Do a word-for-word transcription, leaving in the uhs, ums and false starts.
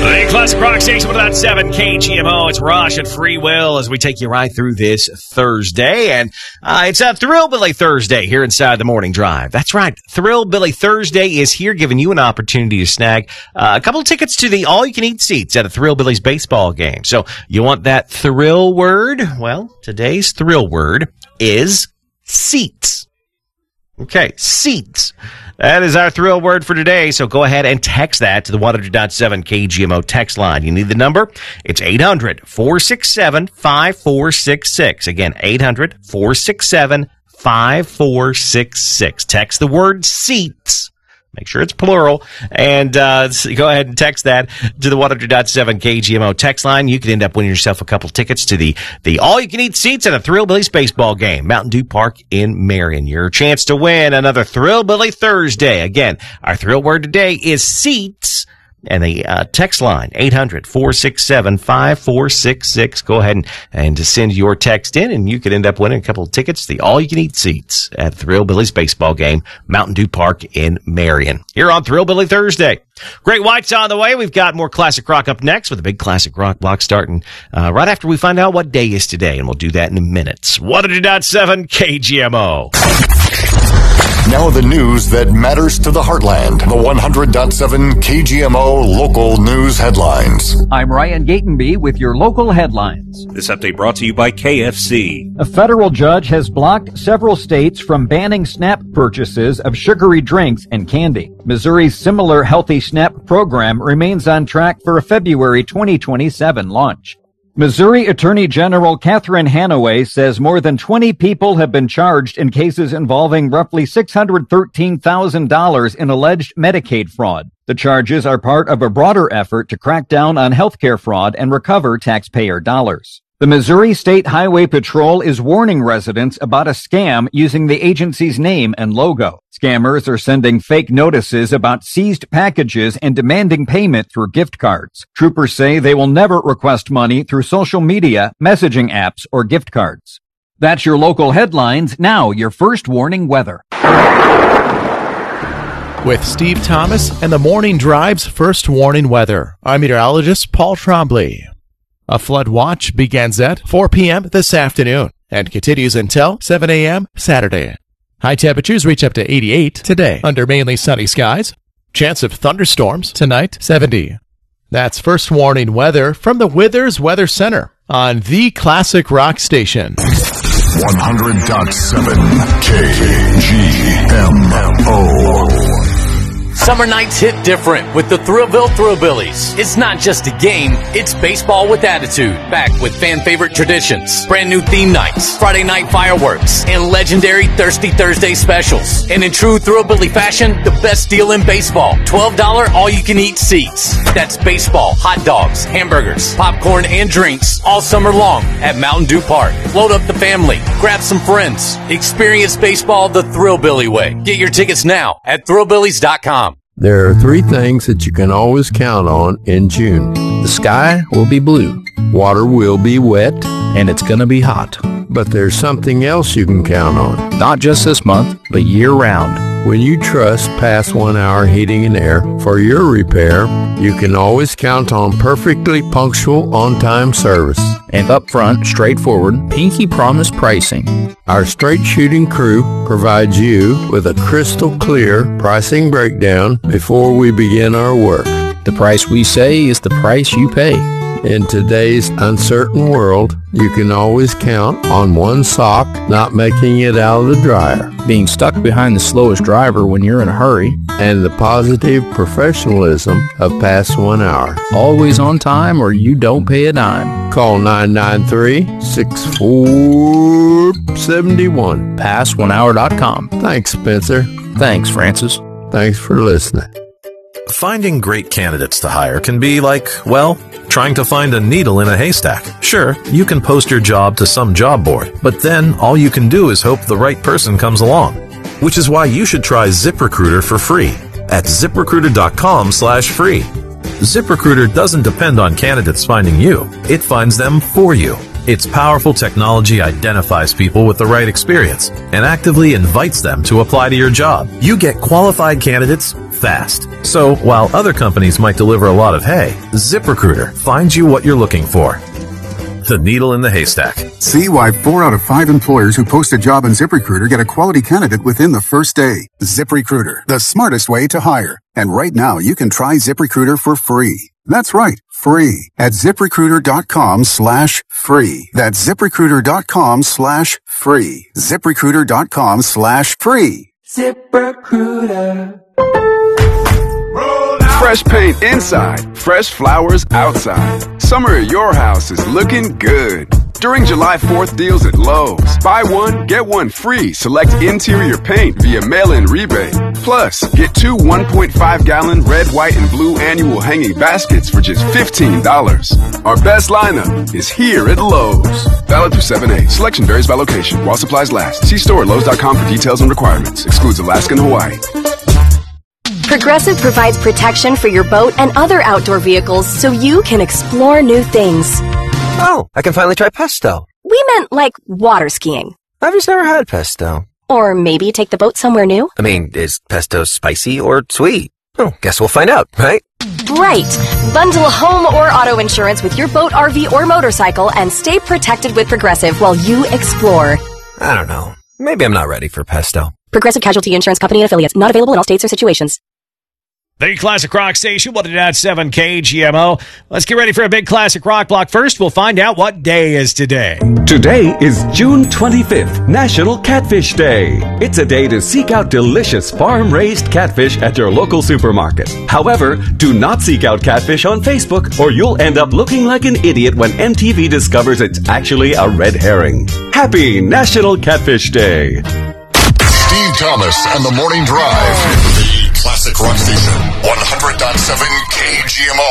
The Classic Rock Station one oh seven K G M O. It's Rush and Free Will as we take you right through this Thursday. And uh, it's a Thrillbilly Thursday here inside the Morning Drive. That's right. Thrillbilly Thursday is here, giving you an opportunity to snag uh, a couple of tickets to the all-you-can-eat seats at a Thrillbillies baseball game. So you want that thrill word? Well, today's thrill word is seats. Okay, seats. That is our thrill word for today, so go ahead and text that to the one hundred point seven K G M O text line. You need the number? It's eight hundred, four six seven, five four six six. Again, eight hundred, four six seven, five four six six. Text the word seats. Make sure it's plural, and uh, go ahead and text that to the one hundred point seven K G M O text line. You could end up winning yourself a couple tickets to the, the all-you-can-eat seats at a Thrillbillies baseball game, Mountain Dew Park in Marion. Your chance to win another Thrillbilly Thursday. Again, our thrill word today is seats. And the uh, text line, eight hundred, four six seven, five four six six. Go ahead and, and send your text in, and you could end up winning a couple of tickets to the all-you-can-eat seats at Thrillbillies baseball game, Mountain Dew Park in Marion. Here on Thrillbilly Thursday. Great White's on the way. We've got more Classic Rock up next with a big Classic Rock block starting uh, right after we find out what day is today, and we'll do that in a minute. one hundred point seven K G M O. Now the news that matters to the heartland. The one hundred point seven K G M O local news headlines. I'm Ryan Gatenby with your local headlines. This update brought to you by K F C. A federal judge has blocked several states from banning SNAP purchases of sugary drinks and candy. Missouri's similar Healthy SNAP program remains on track for a February twenty twenty-seven launch. Missouri Attorney General Catherine Hanaway says more than twenty people have been charged in cases involving roughly six hundred thirteen thousand dollars in alleged Medicaid fraud. The charges are part of a broader effort to crack down on healthcare fraud and recover taxpayer dollars. The Missouri State Highway Patrol is warning residents about a scam using the agency's name and logo. Scammers are sending fake notices about seized packages and demanding payment through gift cards. Troopers say they will never request money through social media, messaging apps, or gift cards. That's your local headlines. Now, your first warning weather. With Steve Thomas and the Morning Drive's first warning weather, I'm meteorologist Paul Trombley. A flood watch begins at four p.m. this afternoon and continues until seven a.m. Saturday. High temperatures reach up to eighty-eight today under mainly sunny skies. Chance of thunderstorms tonight, seventy. That's first warning weather from the Withers Weather Center on the Classic Rock Station. one hundred point seven K G M O. Summer nights hit different with the Thrillville Thrillbillies. It's not just a game, it's baseball with attitude. Back with fan favorite traditions, brand new theme nights, Friday night fireworks, and legendary Thirsty Thursday specials. And in true Thrillbilly fashion, the best deal in baseball. twelve dollars all-you-can-eat seats. That's baseball, hot dogs, hamburgers, popcorn, and drinks all summer long at Mountain Dew Park. Load up the family, grab some friends. Experience baseball the Thrillbilly way. Get your tickets now at thrillbillies dot com. There are three things that you can always count on in June. The sky will be blue. Water will be wet. And it's going to be hot. But there's something else you can count on. Not just this month, but year-round. When you trust Past One Hour Heating and Air for your repair, you can always count on perfectly punctual, on-time service. And upfront, straightforward, pinky promise pricing. Our straight-shooting crew provides you with a crystal clear pricing breakdown before we begin our work. The price we say is the price you pay. In today's uncertain world, you can always count on one sock not making it out of the dryer, being stuck behind the slowest driver when you're in a hurry, and the positive professionalism of Past One Hour. Always on time or you don't pay a dime. Call nine nine three, six four seven one. past one hour dot com. Thanks, Spencer. Thanks, Francis. Thanks for listening. Finding great candidates to hire can be like, well, trying to find a needle in a haystack. Sure, you can post your job to some job board, but then all you can do is hope the right person comes along. Which is why you should try ZipRecruiter for free at ZipRecruiter.com slash free. ZipRecruiter doesn't depend on candidates finding you. It finds them for you. Its powerful technology identifies people with the right experience and actively invites them to apply to your job. You get qualified candidates fast. So while other companies might deliver a lot of hay, ZipRecruiter finds you what you're looking for. The needle in the haystack. See why four out of five employers who post a job on ZipRecruiter get a quality candidate within the first day. ZipRecruiter, the smartest way to hire. And right now, you can try ZipRecruiter for free. That's right, free. At ZipRecruiter.com slash free. That's ZipRecruiter.com slash free. ZipRecruiter.com slash free. ZipRecruiter. Fresh paint inside, fresh flowers outside. Summer at your house is looking good. During July fourth deals at Lowe's, buy one, get one free. Select interior paint via mail-in rebate. Plus, get two one point five gallon red, white, and blue annual hanging baskets for just fifteen dollars. Our best lineup is here at Lowe's. Valid through seven eight. Selection varies by location while supplies last. See store at Lowe's dot com for details and requirements. Excludes Alaska and Hawaii. Progressive provides protection for your boat and other outdoor vehicles so you can explore new things. Oh, I can finally try pesto. We meant like water skiing. I've just never had pesto. Or maybe take the boat somewhere new. I mean, is pesto spicy or sweet? Oh, guess we'll find out, right? Right. Bundle home or auto insurance with your boat, R V, or motorcycle and stay protected with Progressive while you explore. I don't know. Maybe I'm not ready for pesto. Progressive Casualty Insurance Company and Affiliates. Not available in all states or situations. The Classic Rock Station, one oh nine point seven K G M O. Let's get ready for a big classic rock block. First, we'll find out what day is today. Today is June twenty-fifth, National Catfish Day. It's a day to seek out delicious farm-raised catfish at your local supermarket. However, do not seek out catfish on Facebook or you'll end up looking like an idiot when M T V discovers it's actually a red herring. Happy National Catfish Day. Steve Thomas and the Morning Drive. The Classic Rock Station, one hundred point seven K G M O.